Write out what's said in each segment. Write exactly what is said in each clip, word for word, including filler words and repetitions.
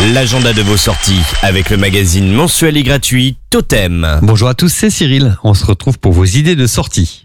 L'agenda de vos sorties avec le magazine mensuel et gratuit Totem. Bonjour à tous, c'est Cyril. On se retrouve pour vos idées de sortie.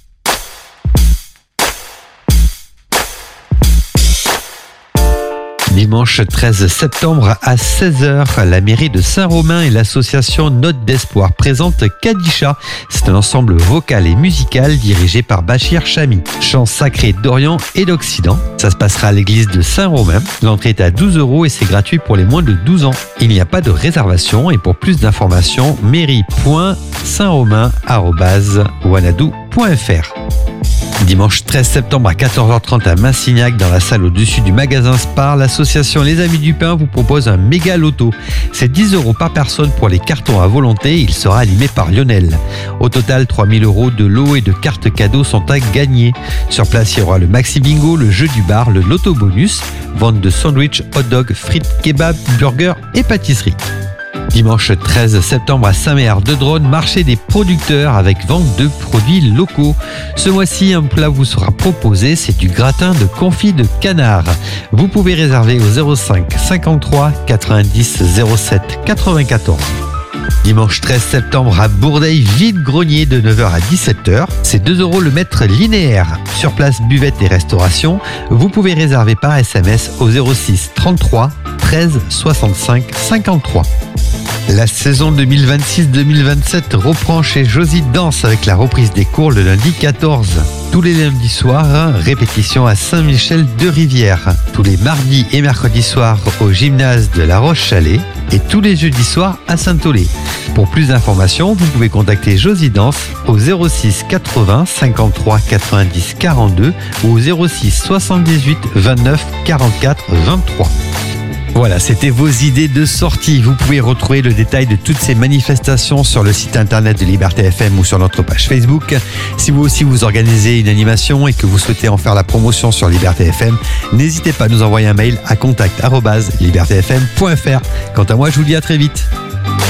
Dimanche treize septembre à seize heures, la mairie de Saint-Romain et l'association Note d'Espoir présentent Kadisha. C'est un ensemble vocal et musical dirigé par Bachir Chami. Chants sacrés d'Orient et d'Occident. Ça se passera à l'église de Saint-Romain. L'entrée est à douze euros et c'est gratuit pour les moins de douze ans. Il n'y a pas de réservation et pour plus d'informations, mairie point saint romain arobase wanadoo point f r. Dimanche treize septembre à quatorze heures trente à Massignac, dans la salle au-dessus du magasin Spar, l'association Les Amis du Pain vous propose un méga loto. C'est dix euros par personne pour les cartons à volonté. Il sera animé par Lionel. Au total, trois mille euros de lots et de cartes cadeaux sont à gagner. Sur place, il y aura le Maxi Bingo, le jeu du bar, le loto bonus, vente de sandwich, hot dog, frites, kebab, burgers et pâtisserie. Dimanche treize septembre à Saint-Méard-de-Drône, marché des producteurs avec vente de produits locaux. Ce mois-ci, un plat vous sera proposé, c'est du gratin de confit de canard. Vous pouvez réserver au zéro cinq cinquante-trois quatre-vingt-dix zéro sept quatre-vingt-quatorze. Dimanche treize septembre à Bourdeil, vide-grenier de neuf heures à dix-sept heures. C'est deux euros le mètre linéaire. Sur place, buvette et restauration. Vous pouvez réserver par S M S au zéro six trente-trois treize soixante-cinq cinquante-trois. La saison deux mille vingt-six deux mille vingt-sept reprend chez Josie Danse avec la reprise des cours le lundi quatorze. Tous les lundis soirs, répétition à Saint-Michel-de-Rivière. Tous les mardis et mercredis soirs au gymnase de La Roche-Chalais. Et tous les jeudis soirs à Saint-Aulé. Pour plus d'informations, vous pouvez contacter Josie Danse au zéro six quatre-vingts cinquante-trois quatre-vingt-dix quarante-deux ou au zéro six soixante-dix-huit vingt-neuf quarante-quatre vingt-trois. Voilà, c'était vos idées de sortie. Vous pouvez retrouver le détail de toutes ces manifestations sur le site internet de Liberté F M ou sur notre page Facebook. Si vous aussi vous organisez une animation et que vous souhaitez en faire la promotion sur Liberté F M, n'hésitez pas à nous envoyer un mail à contact arobase liberté f m point f r. Quant à moi, je vous dis à très vite.